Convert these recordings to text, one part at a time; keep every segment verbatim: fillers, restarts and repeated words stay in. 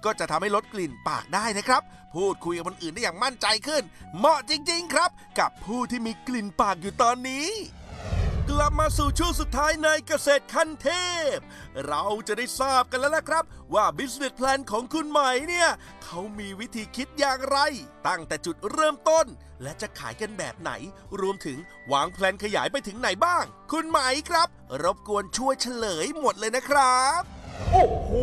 ก็จะทำให้ลดกลิ่นปากได้นะครับพูดคุยกับคนอื่นได้อย่างมั่นใจขึ้นเหมาะจริงๆครับกับผู้ที่มีกลิ่นปากอยู่ตอนนี้กลับมาสู่ช่วงสุดท้ายในเกษตรขั้นเทพเราจะได้ทราบกันแล้วนะครับว่า Business Plan ของคุณไหมเนี่ยเขามีวิธีคิดอย่างไรตั้งแต่จุดเริ่มต้นและจะขายกันแบบไหนรวมถึงวางแผนขยายไปถึงไหนบ้างคุณไหมครับรบกวนช่วยเฉลยหมดเลยนะครับโอ้โห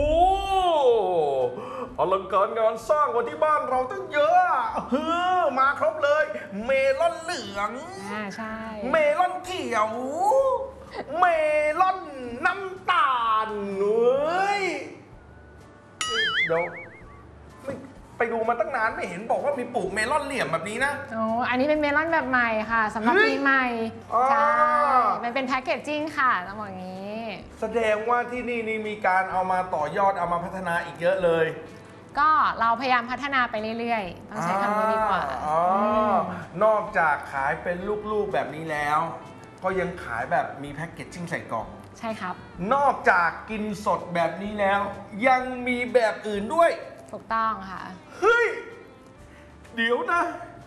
อลังการงานสร้างวันที่บ้านเราตั้งเยอะเฮ้อมาครบเลยเมลอนเหลืองอ่าใช่เมลอนเขียวเมลอนน้ำตาลเฮ้ยเดี๋ยวไม่ไปดูมาตั้งนานไม่เห็นบอกว่ามีปลูกเมลอนเหลี่ยมแบบนี้นะโอ้อันนี้เป็นเมลอนแบบใหม่ค่ะสำหรับปีใหม่ใช่มันเป็นแพคเกจจิ้งค่ะต้องบอกอย่างนี้แสดงว่าที่นี่นี่มีการเอามาต่อยอดเอามาพัฒนาอีกเยอะเลยก็เราพยายามพัฒนาไปเรื่อยๆต้องใช้คำนี้ดีกว่าอ๋อนอกจากขายเป็นลูกๆแบบนี้แล้วก็ยังขายแบบมีแพ็กเกจจิ้งใส่กล่องใช่ครับนอกจากกินสดแบบนี้แล้วยังมีแบบอื่นด้วยถูกต้องค่ะเฮ้ยเดี๋ยวนะ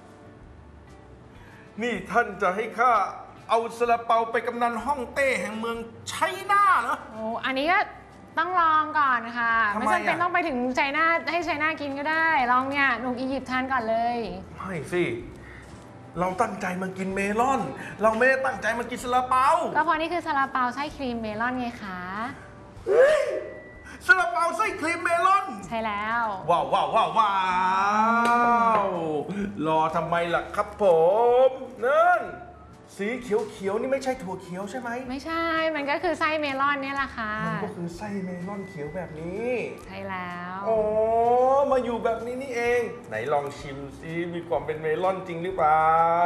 นี่ท่านจะให้ข้าเอาซาลาเปาไปกำนันฮ่องเต้แห่งเมืองไชน่าเหรอโอ้อันนี้ก็ต้องลองก่อนค่ะไม่จำเป็นต้องไปถึงไชน่าให้ไชน่ากินก็ได้ลองเนี่ยหนุ่มอียิปต์ทานก่อนเลยไม่สิเราตั้งใจมากินเมลอนเราไม่ได้ตั้งใจมากินซาลาเปาก็เพราะนี่คือซาลาเปาไส้ครีมเมลอนไงคะซาลาเปาไส้ครีมเมลอนใช่แล้วว้าวว้าวว้าวว้าวรอทำไมล่ะครับผมนั่นสีเขียวๆนี่ไม่ใช่ถั่วเขียวใช่ไหมไม่ใช่มันก็คือไส้เมลอนนี่แหละค่ะมันก็คือไส้เมลอนเขียวแบบนี้ใช่แล้วโอ้มาอยู่แบบนี้นี่เองไหนลองชิมซิมีความเป็นเมลอนจริงหรือเปล่า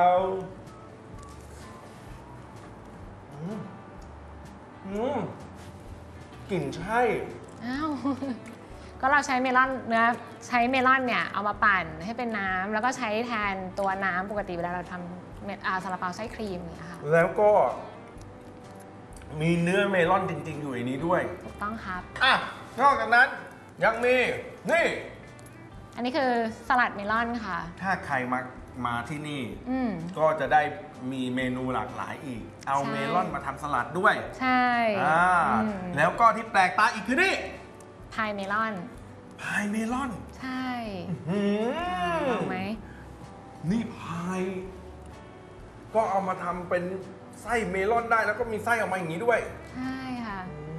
อืมอืมกลิ่นใช่อ้าวก็เราใช้เมลอนเนื้อใช้เมลอนเนี่ยเอามาปั่นให้เป็นน้ำแล้วก็ใช้แทนตัวน้ำปกติเวลาเราทำซาลาเปาไส้ครีมเนี่ยค่ะแล้วก็มีเนื้อเมลอนจริงๆอยู่ในนี้ด้วยถูกต้องครับอ่ะนอกจากนั้นยังมีนี่อันนี้คือสลัดเมลอนค่ะถ้าใครมามาที่นี่ก็จะได้มีเมนูหลากหลายอีกเอาเมลอนมาทำสลัดด้วยใช่อ่าแล้วก็ที่แปลกตาอีกคือนี่พายเมลอนพายเมลอนใช่ลองไหมนี่พายก็เอามาทำเป็นไส้เมลอนได้แล้วก็มีไส้ออกมาอย่างนี้ด้วยใช่ค่ะ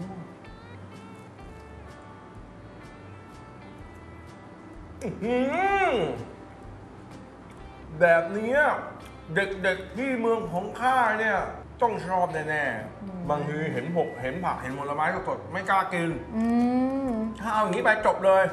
แบบนี้เด็กๆที่เมืองของข้าเนี่ยต้องชอบแน่ๆบางทีเห็นผกเห็นผักเห็นผลไม้สดไม่กล้ากินถ้าเอาอย่างนี้ไปจบเลย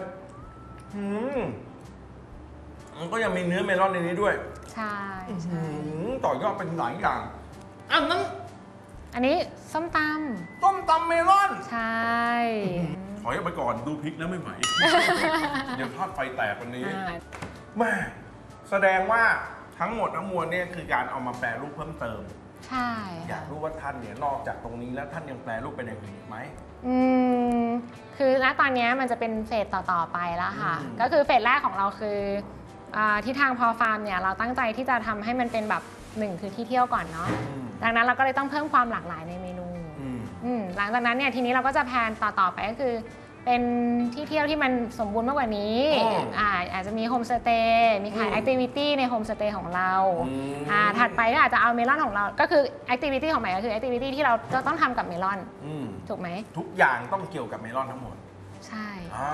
มันก็ยังมีเนื้อเมลอนในนี้ด้วยใช่ต่อยอดเป็นหลายอย่างอันนั้นอันนี้ส้มตำส้มตำเมลอนใช่ถอยออกไปก่อนดูพริกนะไม่ไหวเดี๋ยวทอดไฟแตกวันนี้แม่แสดงว่าทั้งหมดทั้งมวลเนี่ยคือการเอามาแปรรูปเพิ่มเติมใช่อยากรู้ว่าท่านเนี่ยนอกจากตรงนี้แล้วท่านยังแปรรูปเป็นอย่างอื่นอีกไหมอืมคือณตอนนี้มันจะเป็นเฟสต่อๆไปแล้วค่ะก็คือเฟสแรกของเราคือที่ทางพอฟาร์มเนี่ยเราตั้งใจที่จะทำให้มันเป็นแบบหนึ่งคือที่เที่ยวก่อนเนาะดังนั้นเราก็เลยต้องเพิ่มความหลากหลายในเมนูหลังจากนั้นเนี่ยทีนี้เราก็จะแพลนต่อๆไปก็คือเป็นที่เที่ยวที่มันสมบูรณ์มากกว่านี้อาอาจจะมีโฮมสเตย์มีขายแอคทิวิตี้ในโฮมสเตย์ของเราถัดไปก็อาจจะเอาเมลอนของเราก็คือแอคทิวิตี้ของใหม่ก็คือแอคทิวิตี้ที่เราจะต้องทำกับเมลอนถูกไหมทุกอย่างต้องเกี่ยวกับเมลอนทั้งหมดใช่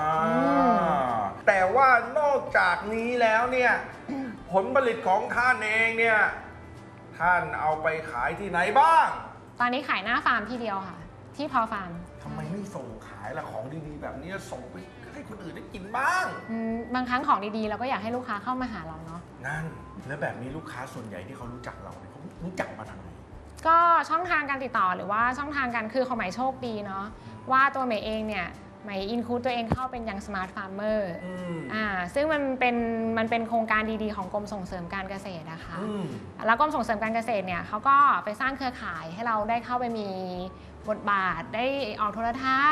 แต่ว่านอกจากนี้แล้วเนี่ยผลผลิตของท่านเองเนี่ยท่านเอาไปขายที่ไหนบ้างตอนนี้ขายหน้าฟาร์มที่เดียวค่ะที่พอฟาร์มทำไมไม่ส่งขายล่ะของดีๆแบบนี้ส่งไปให้คนอื่นได้กินบ้างบางครั้งของดีๆเราก็อยากให้ลูกค้าเข้ามาหาเราเนาะนั่นแล้วแบบนี้ลูกค้าส่วนใหญ่ที่เขารู้จักเราเนี่ยเขารู้จักมาทางไหนก็ช่องทางการติดต่อหรือว่าช่องทางการคือของหมายโชคดีเนาะว่าตัวหมายเองเนี่ยหมายอินคูดตัวเองเข้าเป็นยังสมาร์ทฟาร์มเมอร์อ่าซึ่งมันเป็นมันเป็นโครงการดีๆของกรมส่งเสริมการเกษตรนะคะแล้วกรมส่งเสริมการเกษตรเนี่ยเขาก็ไปสร้างเครือข่ายให้เราได้เข้าไปมีบทบาทได้ออกโทรทัศน์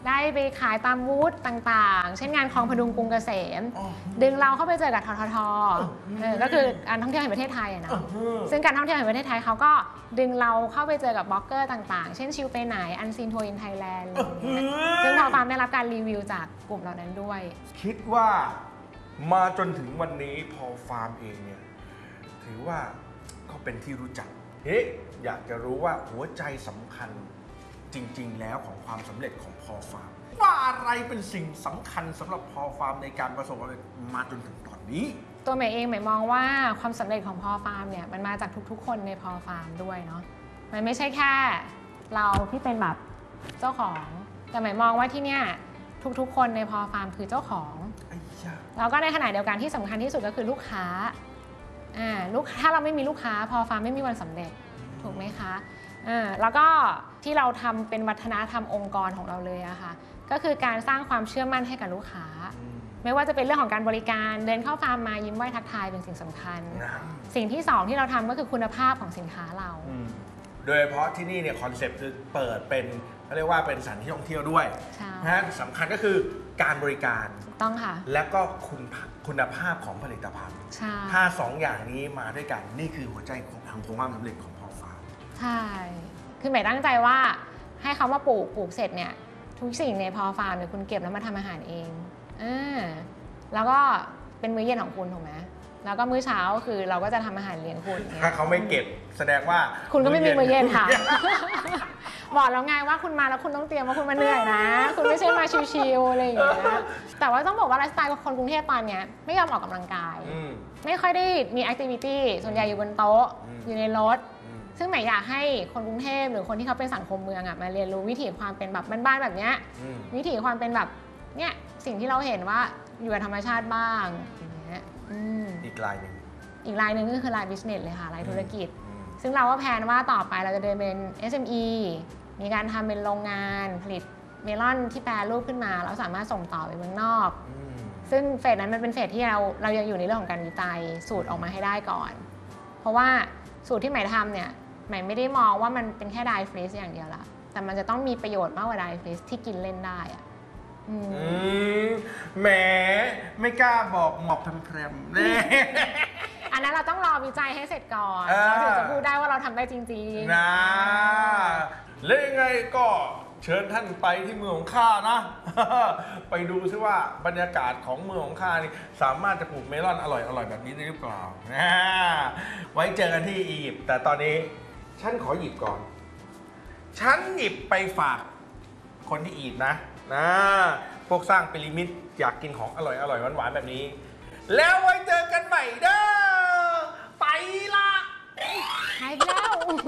ได้ไปขายตามบูธต่างๆ เช่นงานคลองพดุงกรุงเกษม ดึงเราเข้าไปเจอกับทททเออก็คือการท่องเที่ยวแห่งประเทศไทยอะนะซึ่งการท่องเที่ยวแห่งประเทศไทยเขาก็ดึงเราเข้าไปเจอกับบล็อกเกอร์ต่างๆ เช่นชิลไปไหนอันซีนทัวร์อินไทยแลนด์ซึ่งพอฟาร์มได้รับการรีวิวจากกลุ่มเหล่านั้นด้วยคิดว่ามาจนถึงวันนี้พอฟาร์มเองเนี่ยถือว่าก็เป็นที่รู้จักเฮ้อยากจะรู้ว่าหัวใจสำคัญจริงๆแล้วของความสำเร็จของพอฟาร์มว่าอะไรเป็นสิ่งสำคัญสำหรับพอฟาร์มในการประสบความสำเร็จมาจนถึงตอนนี้ตัวใหม่เองใหม่มองว่าความสำเร็จของพอฟาร์มเนี่ยมันมาจากทุกๆ คนในพอฟาร์มด้วยเนาะมันไม่ใช่แค่เราที่เป็นแบบเจ้าของแต่ใหม่มองว่าที่เนี่ยทุกๆ คนในพอฟาร์มคือเจ้าของแล้วก็ในขณะเดียวกันที่สำคัญที่สุดก็คือลูกค้าอ่าลูกถ้าเราไม่มีลูกค้าพอฟาร์มไม่มีวันสำเร็จถูกไหมคะอ่าแล้วก็ที่เราทำเป็นวัฒนธรรมองค์กรของเราเลยอะค่ะก็คือการสร้างความเชื่อมั่นให้กับลูกค้าไม่ว่าจะเป็นเรื่องของการบริการเดินเข้าฟาร์มมายิ้มไหว้ทักทายเป็นสิ่งสำคัญสิ่งที่สองที่เราทำก็คือคุณภาพของสินค้าเราโดยเฉพาะที่นี่เนี่ยคอนเซ็ปต์คือเปิดเป็นเขาเรียกว่าเป็นสถานที่ท่องเที่ยวด้วยนะสำคัญก็คือการบริการต้องค่ะแล้วก็คุณคุณภาพของผลิตภัณฑ์ถ้าสองอย่างนี้มาด้วยกันนี่คือหัวใจของทางความสำเร็จของพอฟาร์มใช่คือหมายตั้งใจว่าให้เขามาปลูกปลูกเสร็จเนี่ยทุกสิ่งในพอฟาร์มเนี่ยคุณเก็บแล้วมาทำอาหารเองอ่าแล้วก็เป็นมื้อเย็นของคุณถูกไหมแล้วก็มื้อเช้าคือเราก็จะทำอาหารเลี้ยงคุณถ้าเขาไม่เก็บแสดงว่าคุณก็ไม่มีมื้อเย็นค่ะบอกแล้วไงว่าคุณมาแล้วคุณต้องเตรียมว่าคุณมาเหนื่อยนะคุณไม่ใช่มาชิวๆอะไรอย่างเงี้ยแต่ว่าต้องบอกว่าไลฟ์สไตล์ของคนกรุงเทพตอนนี้ไม่ยอมออกกำลังกายไม่ค่อยได้มีแอคทิวิตี้ส่วนใหญ่อยู่บนโต๊ะอยู่ในรถซึ่งหมายอยากให้คนกรุงเทพหรือคนที่เขาเป็นสังคมเมืองอ่ะมาเรียนรู้วิถีความเป็นแบบบ้านๆแบบเนี้ยวิถีความเป็นแบบเนี้ยสิ่งที่เราเห็นว่าอยู่กับธรรมชาติบ้างอย่างเงี้ยอีกรายหนึ่งอีกรายหนึ่งก็คือรายบิสเนสเลยค่ะรายธุรกิจซึ่งเราก็แพลนว่าต่อไปเราจะเดินเป็น เอส เอ็ม อี มีการทำเป็นโรงงานผลิตเมลอนที่แปรรูปขึ้นมาแล้วสามารถส่งต่อไปเมืองนอกซึ่งเฟสนั้นมันเป็นเฟสที่เราเรายังอยู่ในเรื่องของการวิจัยสูตรออกมาให้ได้ก่อนเพราะว่าสูตรที่ใหม่ทำเนี่ยใหม่ไม่ได้มองว่ามันเป็นแค่ไดฟรีซอย่างเดียวละแต่มันจะต้องมีประโยชน์มากกว่าไดฟรีซที่กินเล่นได้อะอืมแหมไม่กล้าบอกหมอกแพรมๆเนี่ยอันนั้นเราต้องรอวิจัยให้เสร็จก่อนเราถึงจะพูดได้ว่าเราทำได้จริงๆนะแล้วยังไงก็เชิญท่านไปที่เมืองของข้านะไปดูซิว่าบรรยากาศของเมืองของข้านี่สามารถจะปลูกเมลอนอร่อยๆแบบนี้ได้หรือเปล่าไว้เจอกันที่อียิปต์แต่ตอนนี้ฉันขอหยิบก่อนฉันหยิบไปฝากคนที่อียิปต์นะนะพวกสร้างพีระมิดอยากกินของอร่อยอร่อยหวานๆแบบนี้แล้วไว้เจอกันใหม่เด้อไปละหายไปแล้ว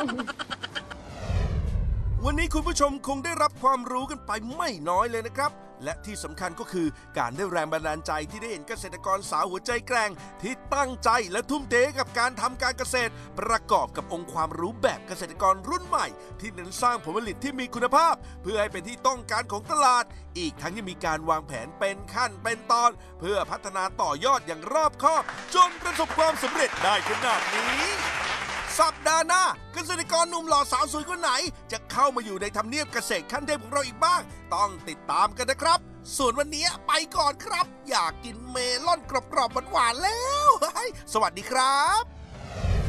วันนี้คุณผู้ชมคงได้รับความรู้กันไปไม่น้อยเลยนะครับและที่สำคัญก็คือการได้แรงบันดาลใจที่ได้เห็นเกษตรกรสาวหัวใจแกร่งที่ตั้งใจและทุ่มเทกับการทำการเกษตรประกอบกับองค์ความรู้แบบเกษตรกรรุ่นใหม่ที่เน้นสร้างผลผลิตที่มีคุณภาพเพื่อให้เป็นที่ต้องการของตลาดอีกทั้งยังมีการวางแผนเป็นขั้นเป็นตอนเพื่อพัฒนาต่อยอดอย่างรอบคอบจนประสบความสำเร็จได้ขนาดนี้สัปดาห์หน้าเกษตรกรหนุ่มหล่อสาวสวยคนไหนจะเข้ามาอยู่ในทำเนียบเกษตรขั้นเทพของเราอีกบ้างต้องติดตามกันนะครับส่วนวันนี้ไปก่อนครับอยากกินเมลอนกรอบๆหวานๆแล้วสวัสดีครับ